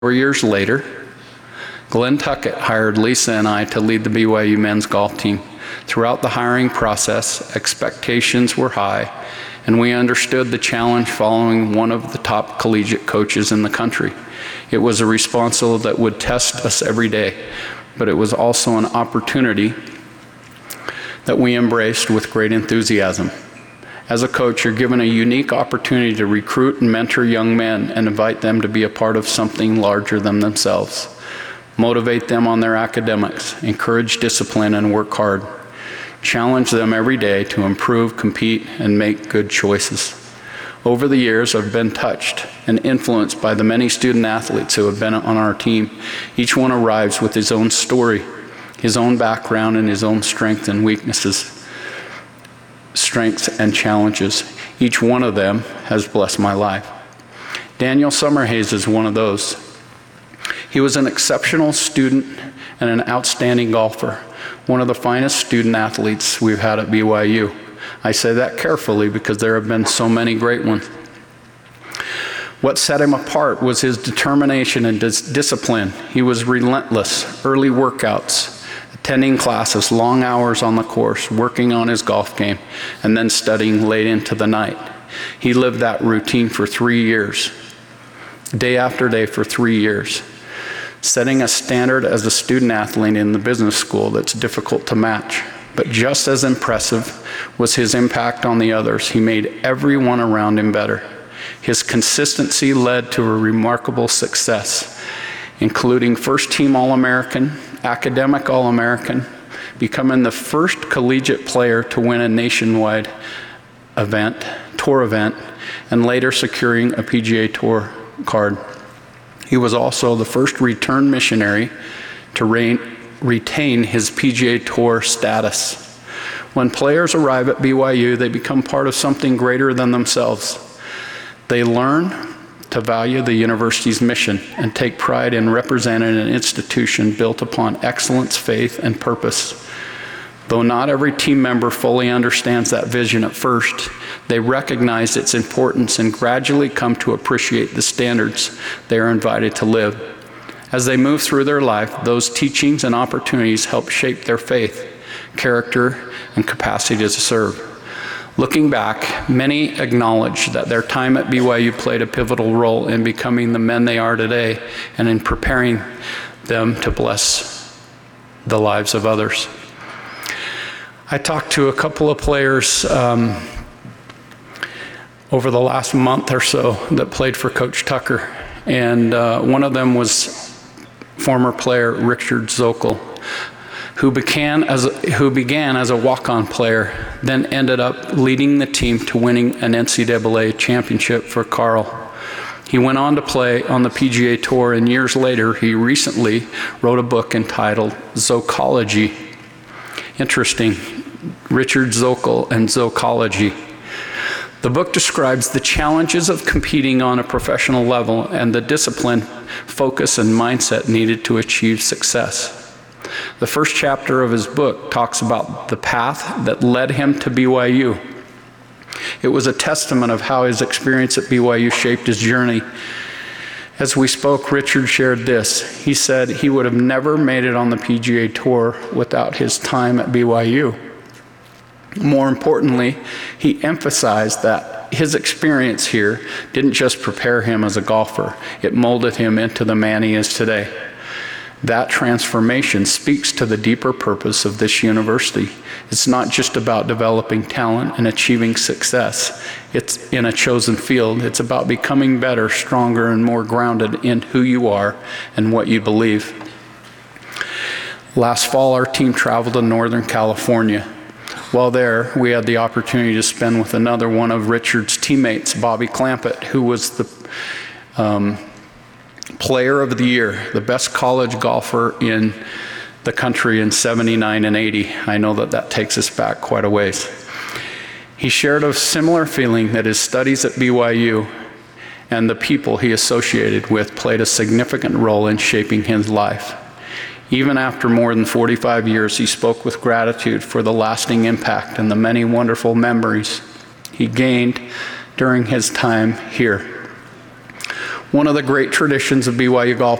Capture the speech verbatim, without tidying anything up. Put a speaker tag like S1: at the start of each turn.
S1: Four years later, Glenn Tuckett hired Lisa and I to lead the B Y U men's golf team. Throughout the hiring process, expectations were high, and we understood the challenge following one of the top collegiate coaches in the country. It was a responsibility that would test us every day, but it was also an opportunity that we embraced with great enthusiasm. As a coach, you're given a unique opportunity to recruit and mentor young men and invite them to be a part of something larger than themselves. Motivate them on their academics, encourage discipline, and work hard. Challenge them every day to improve, compete, and make good choices. Over the years, I've been touched and influenced by the many student athletes who have been on our team. Each one arrives with his own story, his own background, and his own strengths and weaknesses, strengths and challenges. Each one of them has blessed my life. Daniel Summerhays is one of those. He was an exceptional student and an outstanding golfer, one of the finest student athletes we've had at B Y U. I say that carefully because there have been so many great ones. What set him apart was his determination and dis- discipline. He was relentless, early workouts, attending classes, long hours on the course, working on his golf game, and then studying late into the night. He lived that routine for three years, day after day for three years, setting a standard as a student athlete in the business school that's difficult to match. But just as impressive was his impact on the others. He made everyone around him better. His consistency led to a remarkable success, including first-team All-American, academic All-American, becoming the first collegiate player to win a nationwide event, tour event, and later securing a P G A Tour card. He was also the first return missionary to reign, retain his P G A Tour status. When players arrive at B Y U, they become part of something greater than themselves. They learn to value the university's mission and take pride in representing an institution built upon excellence, faith, and purpose. Though not every team member fully understands that vision at first, they recognize its importance and gradually come to appreciate the standards they are invited to live. As they move through their life, those teachings and opportunities help shape their faith, character, and capacity to serve. Looking back, many acknowledge that their time at B Y U played a pivotal role in becoming the men they are today and in preparing them to bless the lives of others. I talked to a couple of players um, over the last month or so that played for Coach Tucker, and uh, one of them was former player Richard Zokol, who began as a, who began as a walk-on player, then ended up leading the team to winning an N C double A championship for Carl. He went on to play on the P G A Tour, and years later, he recently wrote a book entitled Zokology. Interesting, Richard Zokol and Zokology. The book describes the challenges of competing on a professional level and the discipline, focus, and mindset needed to achieve success. The first chapter of his book talks about the path that led him to B Y U. It was a testament of how his experience at B Y U shaped his journey. As we spoke, Richard shared this. He said he would have never made it on the P G A Tour without his time at B Y U. More importantly, he emphasized that his experience here didn't just prepare him as a golfer, it molded him into the man he is today. That transformation speaks to the deeper purpose of this university. It's not just about developing talent and achieving success. It's in a chosen field. It's about becoming better, stronger, and more grounded in who you are and what you believe. Last fall, our team traveled to Northern California. While there, we had the opportunity to spend with another one of Richard's teammates, Bobby Clampett, who was the um, player of the year, the best college golfer in the country in seventy-nine and eighty. I know that that takes us back quite a ways. He shared a similar feeling that his studies at B Y U and the people he associated with played a significant role in shaping his life. Even after more than forty-five years, he spoke with gratitude for the lasting impact and the many wonderful memories he gained during his time here. One of the great traditions of B Y U golf